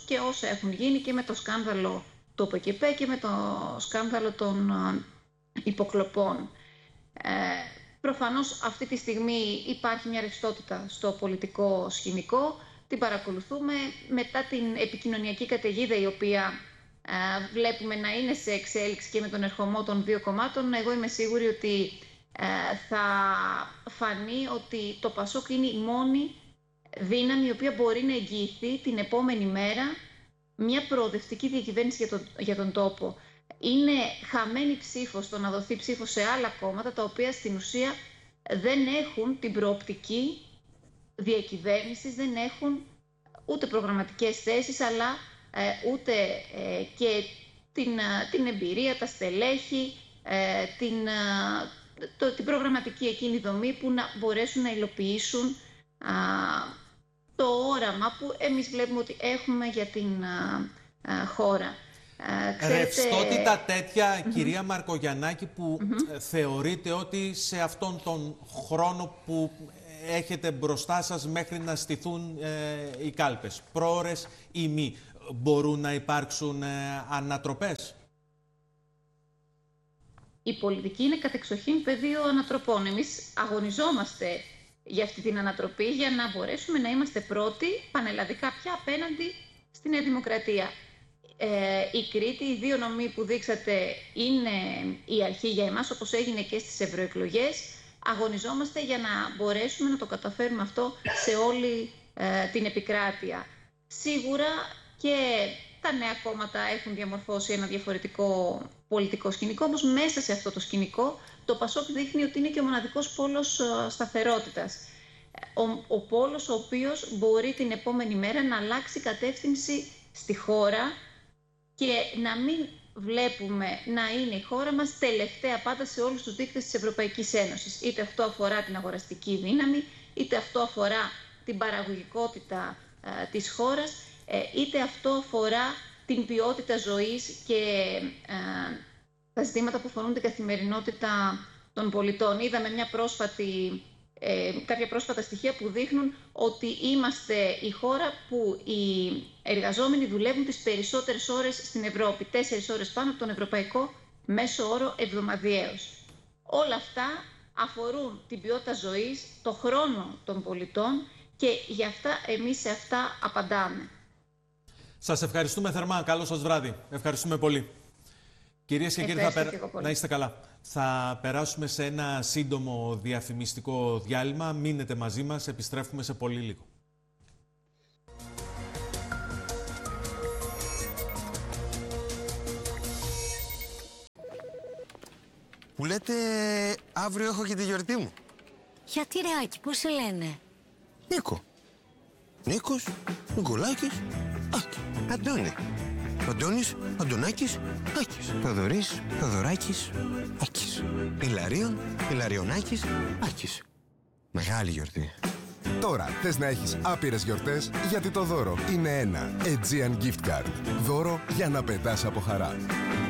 και όσα έχουν γίνει και με το σκάνδαλο του ΠΚΠ και με το σκάνδαλο των υποκλοπών. Προφανώς αυτή τη στιγμή υπάρχει μια ρευστότητα στο πολιτικό σκηνικό, την παρακολουθούμε μετά την επικοινωνιακή καταιγίδα η οποία βλέπουμε να είναι σε εξέλιξη και με τον ερχομό των δύο κομμάτων. Εγώ είμαι σίγουρη ότι θα φανεί ότι το ΠΑΣΟΚ είναι η μόνη δύναμη η οποία μπορεί να εγγυηθεί την επόμενη μέρα μια προοδευτική διακυβέρνηση για τον τόπο. Είναι χαμένη ψήφος το να δοθεί ψήφος σε άλλα κόμματα τα οποία στην ουσία δεν έχουν την προοπτική διακυβέρνησης, δεν έχουν ούτε προγραμματικές θέσεις αλλά ούτε και την εμπειρία, τα στελέχη, την προγραμματική εκείνη δομή που να μπορέσουν να υλοποιήσουν το όραμα που εμείς βλέπουμε ότι έχουμε για την χώρα. Ρευστότητα τέτοια, κυρία Μαρκογιαννάκη, που θεωρείτε ότι σε αυτόν τον χρόνο που έχετε μπροστά σας μέχρι να στηθούν οι κάλπες, πρόωρες ή μη, μπορούν να υπάρξουν ανατροπές? Η πολιτική είναι κατεξοχήν πεδίο ανατροπών. Εμείς αγωνιζόμαστε για αυτή την ανατροπή για να μπορέσουμε να είμαστε πρώτοι πανελλαδικά πια απέναντι στη Νέα Δημοκρατία. Η Κρήτη, οι δύο νομοί που δείξατε είναι η αρχή για εμάς, όπως έγινε και στις ευρωεκλογές. Αγωνιζόμαστε για να μπορέσουμε να το καταφέρουμε αυτό σε όλη την επικράτεια. Σίγουρα και τα νέα κόμματα έχουν διαμορφώσει ένα διαφορετικό πολιτικό σκηνικό, όμως μέσα σε αυτό το σκηνικό το ΠΑΣΟΚ δείχνει ότι είναι και ο μοναδικός πόλος σταθερότητας. Ο πόλος ο οποίος μπορεί την επόμενη μέρα να αλλάξει κατεύθυνση στη χώρα και να μην βλέπουμε να είναι η χώρα μας τελευταία πάντα σε όλους τους δείκτες της Ευρωπαϊκής Ένωσης. Είτε αυτό αφορά την αγοραστική δύναμη, είτε αυτό αφορά την παραγωγικότητα της χώρας, είτε αυτό αφορά την ποιότητα ζωής και τα ζητήματα που αφορούν την καθημερινότητα των πολιτών. Είδαμε κάποια πρόσφατα στοιχεία που δείχνουν ότι είμαστε η χώρα που οι εργαζόμενοι δουλεύουν τις περισσότερες ώρες στην Ευρώπη, 4 ώρες πάνω από τον ευρωπαϊκό μέσο όρο εβδομαδιαίως. Όλα αυτά αφορούν την ποιότητα ζωής, το χρόνο των πολιτών και γι' αυτά εμείς σε αυτά απαντάμε. Σας ευχαριστούμε θερμά. Καλό σας βράδυ. Ευχαριστούμε πολύ. Κυρίες και κύριοι, να είστε καλά. Θα περάσουμε σε ένα σύντομο διαφημιστικό διάλειμμα. Μείνετε μαζί μας. Επιστρέφουμε σε πολύ λίγο. Μου λέτε αύριο έχω και τη γιορτή μου. Γιατί ρε Άκη, πώς σε λένε? Νίκο. Νίκος, Νικολάκης, Άκη. Αντώνη. Αντώνης, Αντωνάκης, Άκης. Θοδωρής, Θοδωράκης, Άκης. Ηλαρίων, Ηλαριονάκης, Άκης. Μεγάλη γιορτή. Τώρα θες να έχεις άπειρες γιορτές, γιατί το δώρο είναι ένα Aegean Gift Card. Δώρο για να πετάς από χαρά.